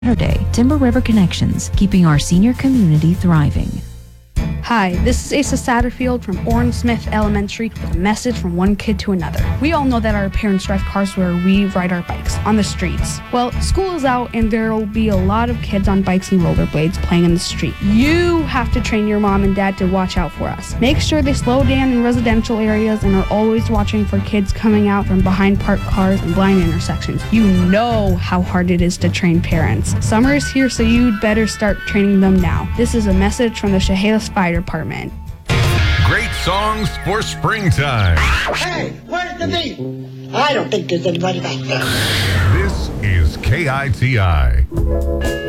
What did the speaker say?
Saturday, Timber River Connections, keeping our senior community thriving. Hi, this is Asa Satterfield from Orrin Smith Elementary with a message from one kid to another. We all know that our parents drive cars where we ride our bikes, on the streets. Well, school is out and there will be a lot of kids on bikes and rollerblades playing in the street. You have to train your mom and dad to watch out for us. Make sure they slow down in residential areas and are always watching for kids coming out from behind parked cars and blind intersections. You know how hard it is to train parents. Summer is here, so you'd better start training them now. This is a message from the Chehalis Fire Department. Great songs for springtime. Hey, where's the meat? I don't think there's anybody back there. This is KITI.